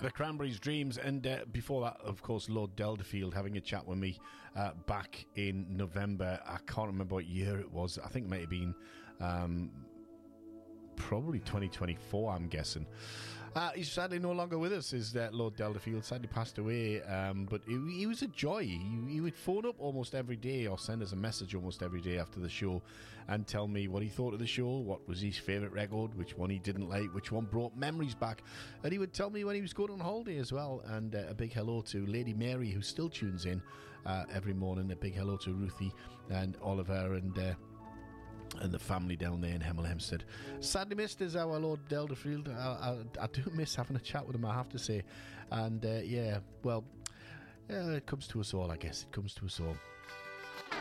The Cranberries' Dreams, and before that, of course, Lord Delderfield having a chat with me back in November. I can't remember what year it was. I think it might have been probably 2024, I'm guessing. He's sadly no longer with us, is Lord Delderfield. Sadly passed away, but he was a joy. He would phone up almost every day or send us a message almost every day after the show and tell me what he thought of the show, what was his favourite record, which one he didn't like, which one brought memories back. And he would tell me when he was going on holiday as well. And a big hello to Lady Mary, who still tunes in every morning. A big hello to Ruthie and Oliver and the family down there in Hemel Hempstead. Sadly missed is our Lord Delderfield. I do miss having a chat with him, I have to say. And it comes to us all, I guess. It comes to us all.